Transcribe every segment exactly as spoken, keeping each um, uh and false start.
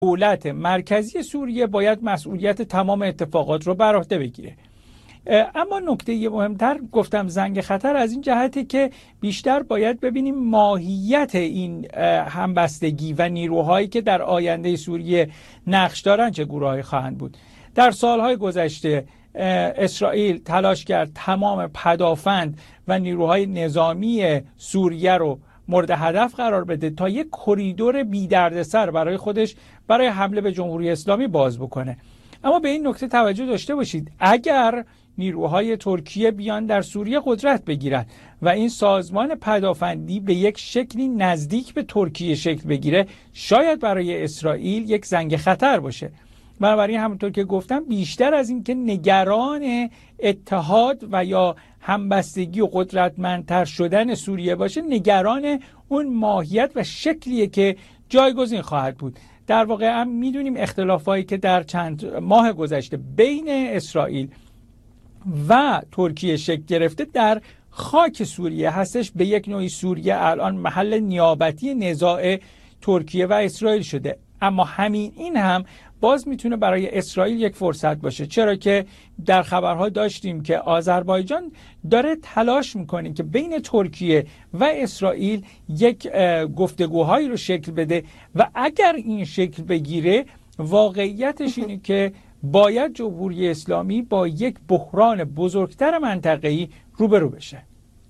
دولت مرکزی سوریه باید مسئولیت تمام اتفاقات رو بر عهده بگیره. اما نکته مهمتر گفتم زنگ خطر از این جهته که بیشتر باید ببینیم ماهیت این همبستگی و نیروهایی که در آینده سوریه نقش دارن چه گروهایی خواهند بود. در سالهای گذشته اسرائیل تلاش کرد تمام پدافند و نیروهای نظامی سوریه رو مورد هدف قرار بده تا یک کریدور بی دردسر برای خودش برای حمله به جمهوری اسلامی باز بکنه. اما به این نکته توجه داشته باشید، اگر نیروهای ترکیه بیان در سوریه قدرت بگیرند و این سازمان پدافندی به یک شکلی نزدیک به ترکیه شکل بگیره، شاید برای اسرائیل یک زنگ خطر باشه. بنابراین همونطور که گفتم بیشتر از این که نگران اتحاد و یا همبستگی و قدرتمندتر شدن سوریه باشه، نگران اون ماهیت و شکلیه که جایگزین خواهد بود. در واقع هم میدونیم اختلافایی که در چند ماه گذشته بین اسرائیل و ترکیه شکل گرفته در خاک سوریه هستش. به یک نوعی سوریه الان محل نیابتی نزاع ترکیه و اسرائیل شده. اما همین این هم باز میتونه برای اسرائیل یک فرصت باشه، چرا که در خبرها داشتیم که آذربایجان داره تلاش میکنه که بین ترکیه و اسرائیل یک گفتگوهایی رو شکل بده و اگر این شکل بگیره واقعیتش اینه که باید جمهوری اسلامی با یک بحران بزرگتر منطقه‌ای روبرو بشه.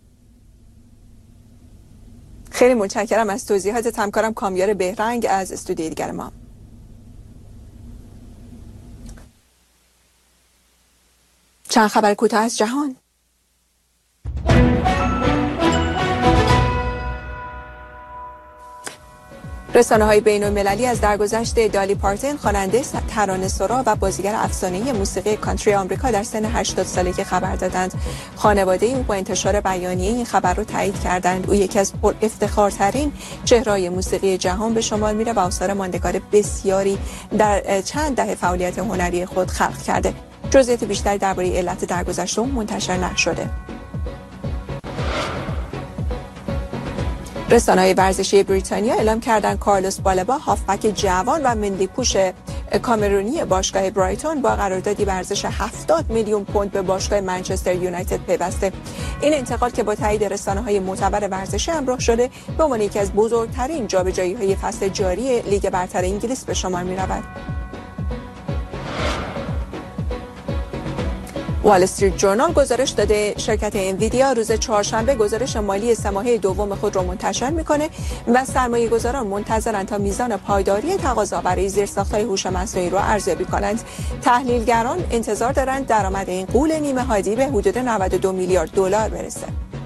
خیلی متشکرم از توضیحات همکارم کامیار بهرنگ از استودیوی دیگر ما. چند خبر کوتاه از جهان. رسانه‌های بین‌المللی از درگذشت دالی پارتن، خواننده ترانه‌سرا و بازیگر افسانه‌ای موسیقی کانتری آمریکا در سن هشتاد سالگی خبر دادند. خانواده او با انتشار بیانیه این خبر را تایید کردند. او یکی از پر افتخارترین چهره‌های موسیقی جهان به شمار میره و آثار ماندگار بسیاری در چند دهه فعالیت هنری خود خلق کرده. جزئیات بیشتری درباره علت درگذشت او منتشر نشده. رسانه‌های ورزشی بریتانیا اعلام کردند کارلوس بالبا، هافبک جوان و ملی پوش کامرونی باشگاه برایتون، با قراردادی به ارزش هفتاد میلیون پوند به باشگاه منچستر یونایتد پیوسته. این انتقال که با تایید رسانه‌های معتبر ورزشی همراه شده، به عنوان یکی از بزرگترین جابجایی‌های فصل جاری لیگ برتر انگلیس به شمار می‌رود. وال استریت جورنال گزارش داده شرکت انویدیا روز چهارشنبه گزارش مالی سه ماهه دوم خود را منتشر میکنه و سرمایه‌گذاران منتظرند تا میزان پایداری تقاضا برای زیرساخت‌های هوش مصنوعی را ارزیابی کنند. تحلیلگران انتظار دارند درآمد این غول نیمه حادی به حدود نود و دو میلیارد دلار برسه.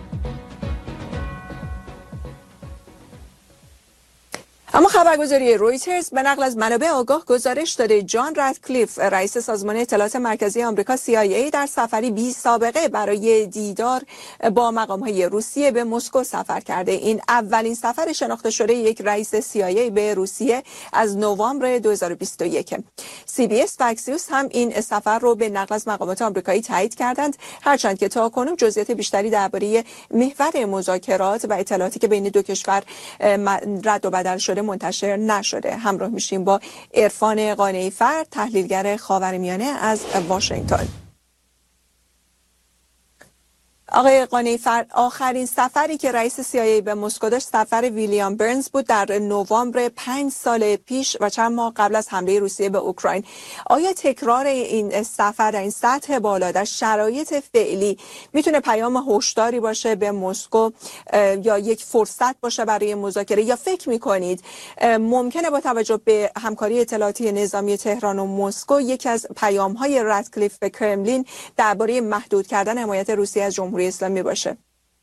اما خبرگزاری رویترز به نقل از منابع آگاه گزارش داده جان رادکلیف، رئیس سازمان اطلاعات مرکزی آمریکا سی آی ای، در سفری بی سابقه برای دیدار با مقام‌های روسیه به مسکو سفر کرده. این اولین سفر شناخته شده یک رئیس سی آی ای به روسیه از نوامبر دو هزار و بیست و یک. سی بی اس و اکسیوس هم این سفر رو به نقل از مقامات آمریکایی تایید کردند، هرچند که تاکنون جزئیات بیشتری درباره محور مذاکرات و اطلاعاتی که بین دو کشور رد و بدل شده منتشر نشده. همراه میشیم با عرفان قانعی فرد، تحلیلگر خاورمیانه از واشنگتن. آقای قانعی فرد، آخرین سفری که رئیس سی آی ای به مسکو داشت سفر ویلیام برنز بود در نوامبر پنج سال پیش و چند ماه قبل از حمله روسیه به اوکراین. آیا تکرار این سفر در این سطح بالا در شرایط فعلی میتونه پیام هشداری باشه به مسکو یا یک فرصت باشه برای مذاکره، یا فکر میکنید ممکنه با توجه به همکاری اطلاعاتی نظامی تهران و مسکو یکی از پیام‌های رادکلیف به کرملین درباره محدود کردن حمایت روسیه از جمهوری اسلامی باشه؟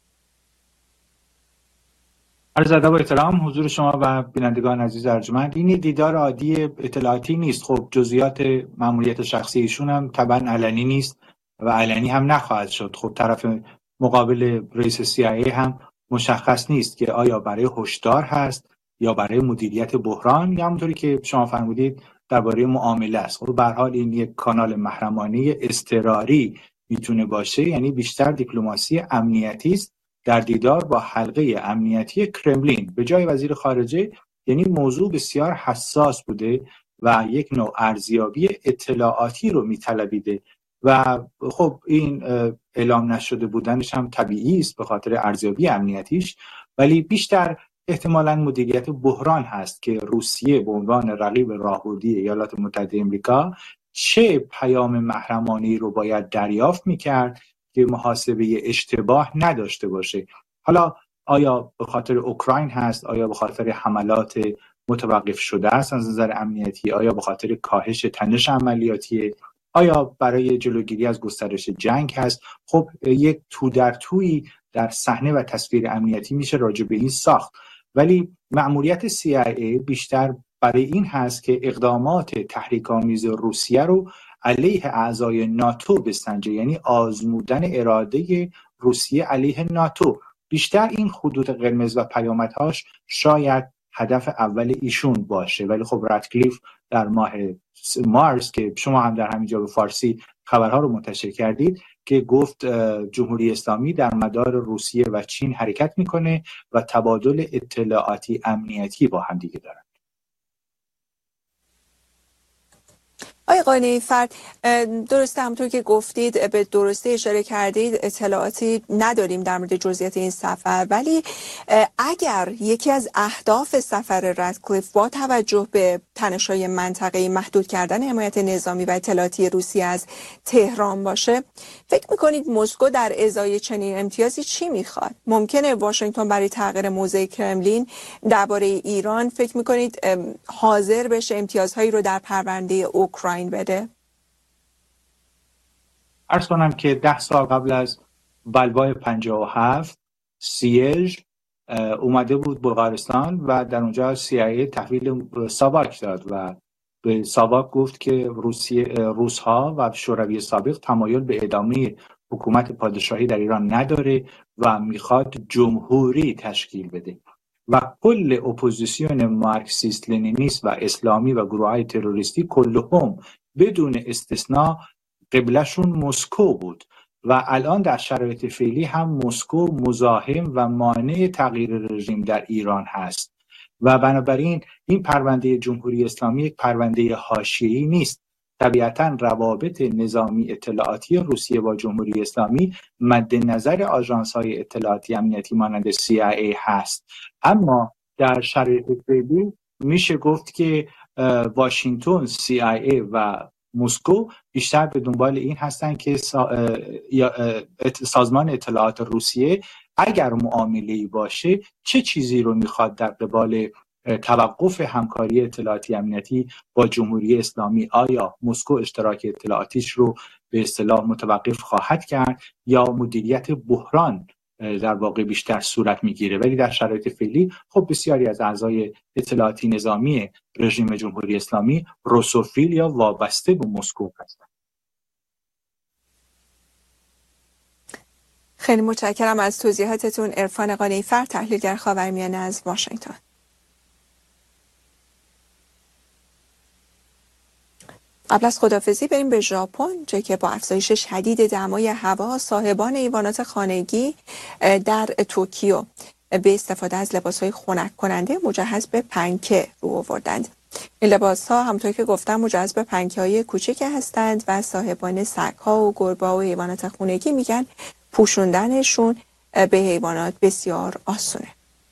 عرض ادب و احترام حضور شما و بینندگان عزیز ارجمند. این دیدار عادی اطلاعاتی نیست. خب جزئیات ماموریت شخصی ایشون هم طبعا علنی نیست و علنی هم نخواهد شد. خب طرف مقابل رئیس سی آی ای هم مشخص نیست که آیا برای هشدار هست یا برای مدیریت بحران یا همونطوری که شما فرمودید درباره معامله است. خب به هر حال این یک کانال محرمانه اضطراری میتونه باشه، یعنی بیشتر دیپلماسی امنیتی است در دیدار با حلقه امنیتی کرملین به جای وزیر خارجه. یعنی موضوع بسیار حساس بوده و یک نوع ارزیابی اطلاعاتی رو میطلبیده و خب این اعلام نشده بودنش هم طبیعی است به خاطر ارزیابی امنیتیش، ولی بیشتر احتمالاً مدیریت بحران هست که روسیه به عنوان رقیب راهبردی ایالات متحده آمریکا چه پیام محرمانه‌ای رو باید دریافت می‌کرد که محاسبه اشتباه نداشته باشه. حالا آیا به خاطر اوکراین هست، آیا به خاطر حملات متوقف شده است از نظر امنیتی، آیا به خاطر کاهش تنش عملیاتی، آیا برای جلوگیری از گسترش جنگ هست؟ خب یک تو در تویی در صحنه و تصویر امنیتی میشه راجع به این ساخت، ولی مأموریت سی آی ای بیشتر برای این هست که اقدامات تحریک‌آمیز روسیه رو علیه اعضای ناتو بسنجه، یعنی آزمودن اراده روسیه علیه ناتو. بیشتر این خطوط قرمز و پیامدهاش شاید هدف اول ایشون باشه، ولی خب راتکلیف در ماه مارس که شما هم در همینجا به فارسی خبرها رو منتشر کردید که گفت جمهوری اسلامی در مدار روسیه و چین حرکت میکنه و تبادل اطلاعاتی امنیتی با هم دیگه دارن. آقای قانعی‌فرد، درسته همونطور که گفتید، به درسته اشاره کردید، اطلاعاتی نداریم در مورد جزئیات این سفر، ولی اگر یکی از اهداف سفر راتکلیف با توجه به تنش‌های منطقه‌ای محدود کردن حمایت نظامی و اطلاعاتی روسیه از تهران باشه، فکر می‌کنید مسکو در ازای چنین امتیازی چی می‌خواد؟ ممکنه واشنگتن برای تغییر موضع کرملین درباره ایران فکر می‌کنید حاضر بشه امتیازهایی رو در پرونده اوکراین بده؟ عرض کنم که ده سال قبل از بلوای پنجاه و هفت سیژ اومده بود بلغارستان و در اونجا سی آی ای تحویل ساواک داد و به ساواک گفت که روسیه روس‌ها و شوروی سابق تمایل به ادامه حکومت پادشاهی در ایران نداره و میخواد جمهوری تشکیل بده و کل اپوزیسیون مارکسیست لنینیست و اسلامی و گروه‌های تروریستی کلهم بدون استثناء قبلشون مسکو بود و الان در شرایط فعلی هم مسکو مزاحم و مانع تغییر رژیم در ایران هست و بنابراین این پرونده جمهوری اسلامی یک پرونده حاشیه‌ای نیست. طبیعتاً روابط نظامی اطلاعاتی روسیه با جمهوری اسلامی مد نظر آژانس‌های اطلاعاتی امنیتی مانند سی آی ای هست، اما در شرایط فعلی میشه گفت که واشنگتن، سی آی ای و مسکو بیشتر به دنبال این هستن که سازمان اطلاعات روسیه اگر معامله‌ای باشه چه چیزی رو میخواد در قبال توقف همکاری اطلاعاتی امنیتی با جمهوری اسلامی. آیا مسکو اشتراک اطلاعاتیش رو به اصطلاح متوقف خواهد کرد یا مدیریت بحران در واقع بیشتر صورت میگیره؟ ولی در شرایط فعلی خب بسیاری از اعضای اطلاعاتی نظامی رژیم جمهوری اسلامی روسوفیل یا وابسته به مسکو هستند. خیلی متشکرم از توضیحاتتون. عرفان قانعی‌فر، تحلیلگر خاورمیانه از واشنگتن. قبل از خداحافظی بریم به ژاپن، جایی که با افزایش شدید دمای هوا صاحبان ایوانات خانگی در توکیو به استفاده از لباس‌های خنک کننده مجهز به پنکه رو آوردند. این لباس‌ها همونطور که گفتم مجهز به پنکه‌های کوچک هستند و صاحبان سگ‌ها و گربه‌ها و حیوانات خانگی میگن پوشوندنشون به حیوانات بسیار آسونه.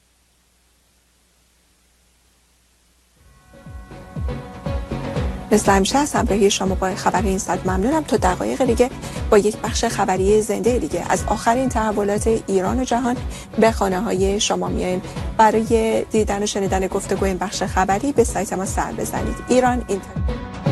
مثل همیشه از همراهی شما با خبر این ساعت ممنونم. تا دقایق دیگه با یک بخش خبری زنده دیگه از آخرین تحولات ایران و جهان به خانه های شما میایم. برای دیدن و شنیدن گفتگوی این بخش خبری به سایت ما سر بزنید ایران اینترنت.